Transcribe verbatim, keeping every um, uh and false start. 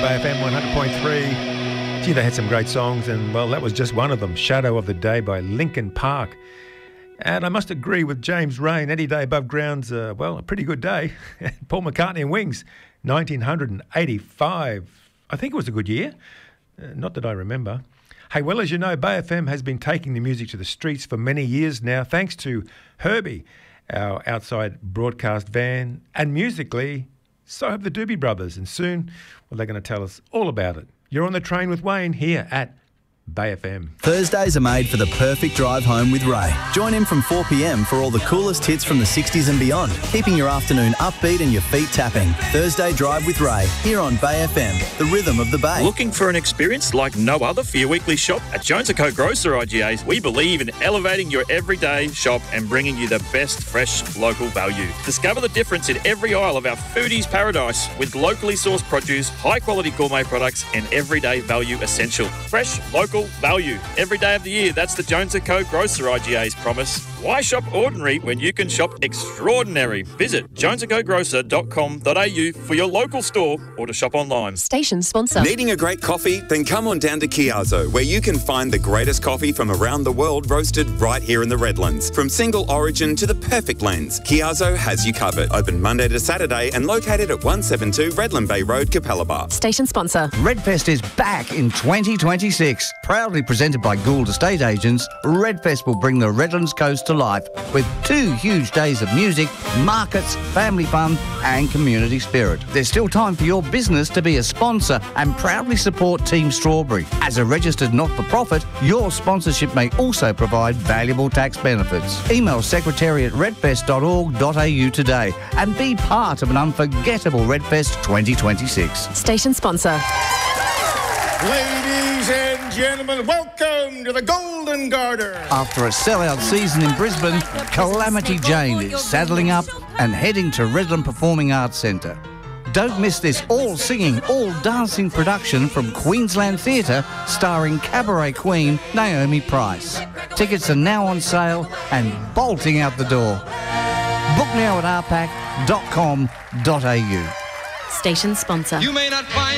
Bay F M one hundred point three. Gee, they had some great songs, and, well, that was just one of them, Shadow of the Day by Linkin Park. And I must agree with James Rain, Any Day Above Ground's, uh, well, a pretty good day. Paul McCartney and Wings, nineteen eighty-five. I think it was a good year. Uh, not that I remember. Hey, well, as you know, Bay F M has been taking the music to the streets for many years now, thanks to Herbie, our outside broadcast van, and musically, so have the Doobie Brothers. And soon, well, they're going to tell us all about it. You're on the train with Wayne here at Bay F M. Thursdays are made for the perfect drive home with Ray. Join him from four p m for all the coolest hits from the sixties and beyond, keeping your afternoon upbeat and your feet tapping. Thursday Drive with Ray, here on Bay F M, the rhythm of the Bay. Looking for an experience like no other for your weekly shop? At Jones and Co Grocer I G As, we believe in elevating your everyday shop and bringing you the best fresh local value. Discover the difference in every aisle of our foodies paradise with locally sourced produce, high quality gourmet products and everyday value essential. Fresh, local value every day of the year. That's the Jones and Co Grocer I G A's promise. Why shop ordinary when you can shop extraordinary? Visit jones and co grocer dot com dot a u for your local store or to shop online. Station sponsor. Needing a great coffee? Then come on down to Chiazzo, where you can find the greatest coffee from around the world roasted right here in the Redlands. From single origin to the perfect blends, Chiazzo has you covered. Open Monday to Saturday and located at one seventy-two Redland Bay Road, Capalaba. Station sponsor. Redfest is back in twenty twenty-six. Proudly presented by Gould Estate Agents, Redfest will bring the Redlands coast to life with two huge days of music, markets, family fun and community spirit. There's still time for your business to be a sponsor and proudly support Team Strawberry. As a registered not-for-profit, your sponsorship may also provide valuable tax benefits. Email secretary at redfest dot org dot a u today and be part of an unforgettable Redfest twenty twenty-six. Station sponsor. Ladies and gentlemen, welcome to the Golden Garter. After a sellout season in Brisbane, Calamity Jane is saddling up and heading to Redland Performing Arts Centre. Don't miss this all-singing, all-dancing production from Queensland Theatre starring cabaret queen Naomi Price. Tickets are now on sale and bolting out the door. Book now at r pac dot com dot a u. Station sponsor. You may not